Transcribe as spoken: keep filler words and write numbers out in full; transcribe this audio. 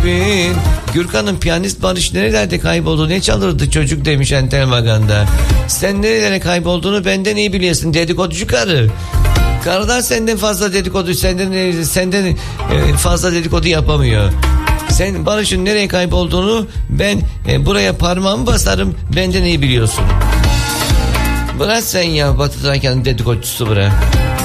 bin. Gürkan'ın piyanist Barış nerelerde kayboldu, ne çalırdı çocuk demiş Entel Magan'da. Sen nerelere kaybolduğunu benden iyi biliyorsun dedikoducu karı. Karıdan senden fazla dedikodu, senden senden fazla dedikodu yapamıyor. Sen Barış'ın nereye kaybolduğunu ben e, buraya parmağımı basarım, benden iyi biliyorsun. Bırak sen ya, Batı Trakya'nın dedikoducusu bırak.